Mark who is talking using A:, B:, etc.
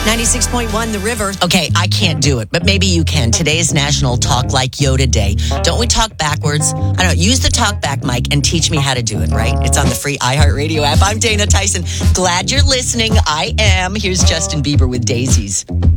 A: 96.1 The River.
B: Okay, I can't do it, but maybe you can. Today is National Talk Like Yoda Day. Don't we talk backwards? I don't know. Use the talk back mic and teach me how to do it, right? It's on the free iHeartRadio app. I'm Dana Tyson. Glad you're listening. I am. Here's Justin Bieber with Daisies.